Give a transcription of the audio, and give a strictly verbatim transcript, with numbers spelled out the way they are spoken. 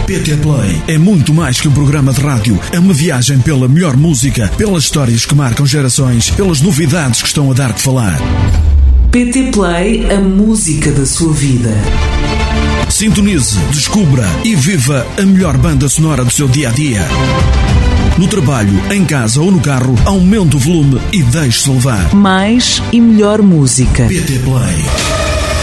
P T Play é muito mais que um programa de rádio. É uma viagem pela melhor música, pelas histórias que marcam gerações, pelas novidades que estão a dar que falar. P T Play, a música da sua vida. Sintonize, descubra e viva a melhor banda sonora do seu dia-a-dia. No trabalho, em casa ou no carro, aumente o volume e deixe-se levar. Mais e melhor música. P T Play.